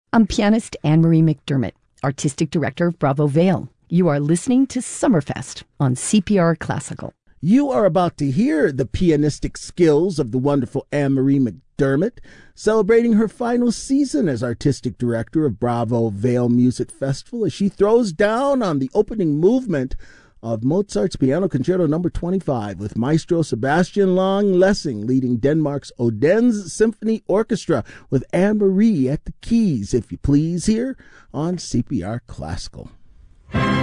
I'm pianist Anne-Marie McDermott, Artistic Director of Bravo Vale. You are listening to Summerfest on CPR Classical. You are about to hear the pianistic skills of the wonderful Anne-Marie McDermott, celebrating her final season as Artistic Director of Bravo Vale Music Festival as she throws down on the opening movement of Mozart's Piano Concerto No. 25 with Maestro Sebastian Long-Lessing leading Denmark's Odense Symphony Orchestra with Anne-Marie at the keys, if you please, here on CPR Classical.